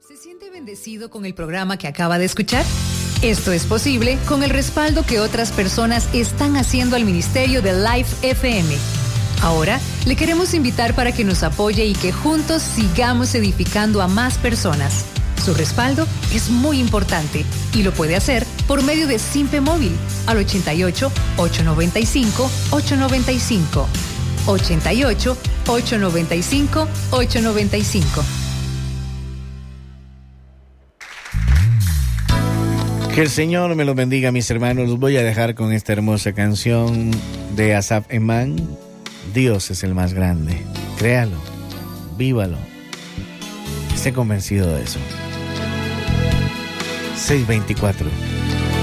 ¿Se siente bendecido con el programa que acaba de escuchar? Esto es posible con el respaldo que otras personas están haciendo al Ministerio de Life FM. Ahora, le queremos invitar para que nos apoye y que juntos sigamos edificando a más personas. Su respaldo es muy importante y lo puede hacer por medio de Simpe Móvil al 88-895-895. 88-895-895. Que el Señor me los bendiga, mis hermanos. Los voy a dejar con esta hermosa canción de Asaf Eman. Dios es el más grande. Créalo, vívalo. Esté convencido de eso. 6:24.